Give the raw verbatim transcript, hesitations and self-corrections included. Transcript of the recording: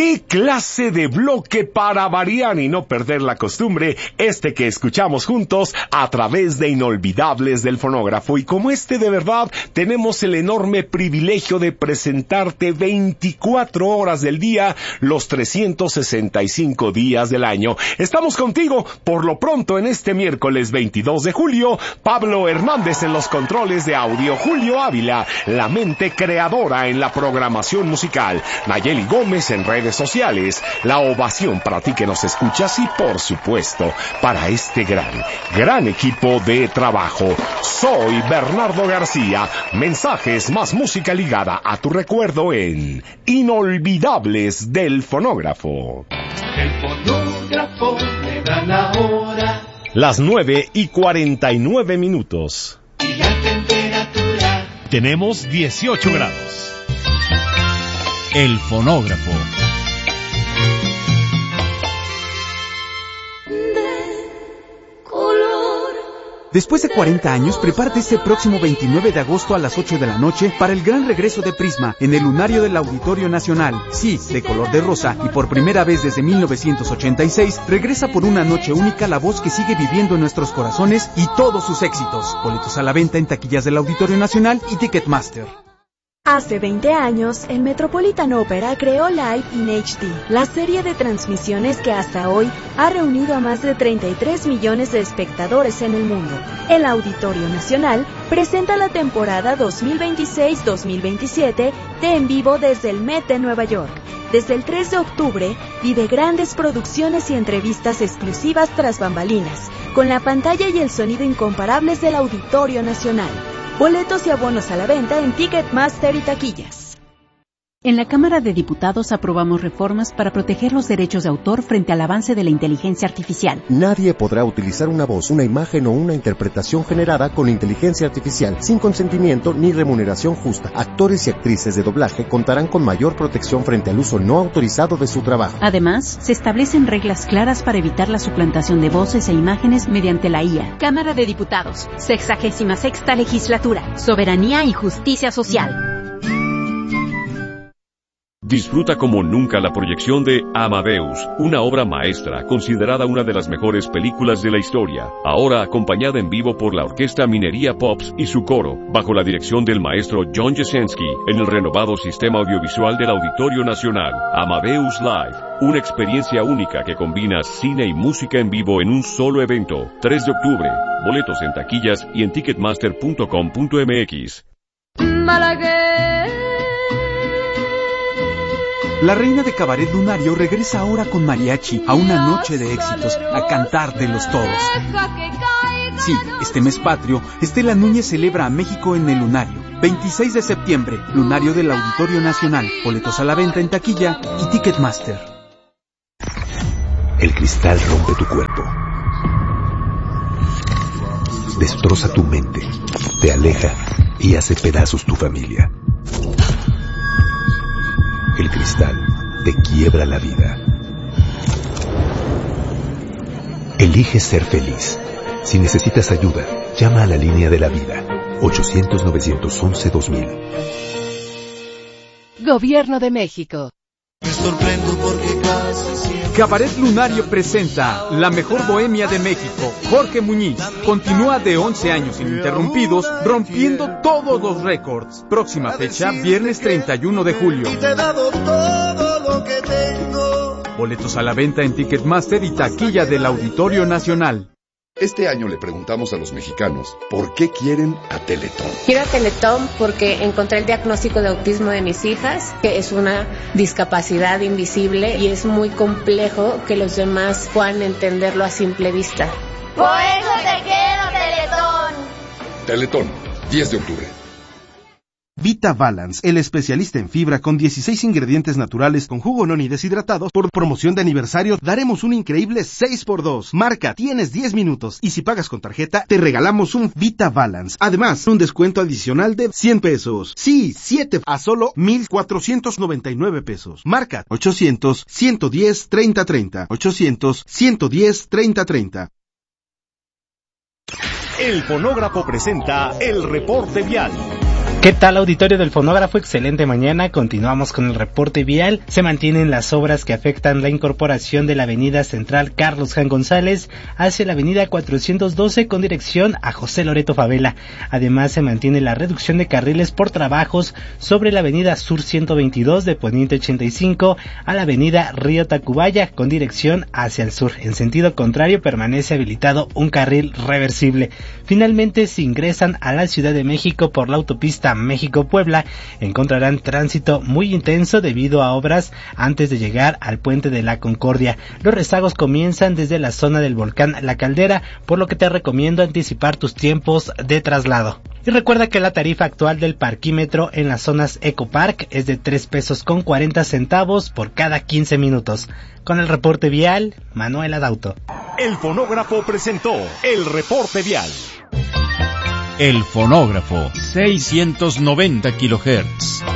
¿Qué clase de bloque para variar y no perder la costumbre? Este que escuchamos juntos a través de Inolvidables del Fonógrafo. Y como este de verdad, tenemos el enorme privilegio de presentarte veinticuatro horas del día, los trescientos sesenta y cinco días del año. Estamos contigo por lo pronto en este miércoles veintidós de julio. Pablo Hernández en los controles de audio. Julio Ávila, la mente creadora en la programación musical. Nayeli Gómez en redes sociales. La ovación para ti que nos escuchas y por supuesto para este gran, gran equipo de trabajo. Soy Bernardo García. Mensajes más música ligada a tu recuerdo en Inolvidables del Fonógrafo. El fonógrafo le da la hora. Las nueve y cuarenta y nueve minutos. Y la temperatura. Tenemos dieciocho grados. El Fonógrafo. Después de cuarenta años, prepárate este próximo veintinueve de agosto a las ocho de la noche para el gran regreso de Prisma en el lunario del Auditorio Nacional. Sí, de color de rosa y por primera vez desde mil novecientos ochenta y seis, regresa por una noche única la voz que sigue viviendo en nuestros corazones y todos sus éxitos. Boletos a la venta en taquillas del Auditorio Nacional y Ticketmaster. Hace veinte años, el Metropolitan Opera creó Live in H D, la serie de transmisiones que hasta hoy ha reunido a más de treinta y tres millones de espectadores en el mundo. El Auditorio Nacional presenta la temporada dos mil veintiséis dos mil veintisiete de En Vivo desde el Met de Nueva York. Desde el tres de octubre, vive grandes producciones y entrevistas exclusivas tras bambalinas, con la pantalla y el sonido incomparables del Auditorio Nacional. Boletos y abonos a la venta en Ticketmaster y taquillas. En la Cámara de Diputados aprobamos reformas para proteger los derechos de autor frente al avance de la inteligencia artificial. Nadie podrá utilizar una voz, una imagen o una interpretación generada con inteligencia artificial sin consentimiento ni remuneración justa. Actores y actrices de doblaje contarán con mayor protección frente al uso no autorizado de su trabajo. Además, se establecen reglas claras para evitar la suplantación de voces e imágenes mediante la I A. Cámara de Diputados, sexagésima sexta legislatura, soberanía y justicia social. Disfruta como nunca la proyección de Amadeus, una obra maestra considerada una de las mejores películas de la historia, ahora acompañada en vivo por la Orquesta Minería Pops y su coro, bajo la dirección del maestro John Jasenski, en el renovado sistema audiovisual del Auditorio Nacional. Amadeus Live, una experiencia única que combina cine y música en vivo en un solo evento. tres de octubre, boletos en taquillas y en ticketmaster punto com punto m x. La reina de Cabaret Lunario regresa ahora con mariachi a una noche de éxitos, a cantártelos todos. Sí, este mes patrio, Estela Núñez celebra a México en el Lunario. veintiséis de septiembre, Lunario del Auditorio Nacional. Boletos a la venta en taquilla y Ticketmaster. El cristal rompe tu cuerpo. Destroza tu mente, te aleja y hace pedazos tu familia. El cristal te quiebra la vida. Elige ser feliz. Si necesitas ayuda, llama a la línea de la vida. ochocientos novecientos once dos mil. Gobierno de México. Me sorprendo porque casi siempre... Cabaret Lunario presenta La Mejor Bohemia de México. Jorge Muñiz continúa de once años ininterrumpidos, rompiendo todos los récords. Próxima fecha, viernes treinta y uno de julio. Y te he dado todo lo que tengo. Boletos a la venta en Ticketmaster y taquilla del Auditorio Nacional. Este año le preguntamos a los mexicanos por qué quieren a Teletón. Quiero a Teletón porque encontré el diagnóstico de autismo de mis hijas, que es una discapacidad invisible y es muy complejo que los demás puedan entenderlo a simple vista. Por eso te quiero, Teletón. Teletón, diez de octubre. Vita Balance, el especialista en fibra con dieciséis ingredientes naturales con jugo noni deshidratados. Por promoción de aniversario, daremos un increíble seis por dos. Marca, tienes diez minutos. Y si pagas con tarjeta, te regalamos un Vita Balance. Además, un descuento adicional de cien pesos. Sí, siete a solo mil cuatrocientos noventa y nueve pesos. Marca ochocientos, ciento diez, treinta treinta. ochocientos, ciento diez, treinta treinta. El Fonógrafo presenta el reporte vial. ¿Qué tal, auditorio del Fonógrafo? Excelente mañana. Continuamos con el reporte vial. Se mantienen las obras que afectan la incorporación de la avenida Central Carlos Jan González hacia la avenida cuatrocientos doce con dirección a José Loreto Favela. Además, se mantiene la reducción de carriles por trabajos sobre la avenida Sur ciento veintidós de Poniente ochenta y cinco a la avenida Río Tacubaya con dirección hacia el sur. En sentido contrario, permanece habilitado un carril reversible. Finalmente, si ingresan a la Ciudad de México por la autopista México-Puebla, encontrarán tránsito muy intenso debido a obras antes de llegar al Puente de la Concordia. Los rezagos comienzan desde la zona del volcán La Caldera, por lo que te recomiendo anticipar tus tiempos de traslado. Y recuerda que la tarifa actual del parquímetro en las zonas Ecopark es de tres pesos con cuarenta centavos por cada quince minutos. Con el reporte vial, Manuel Adauto. El Fonógrafo presentó el reporte vial. El Fonógrafo, seiscientos noventa kilohertz.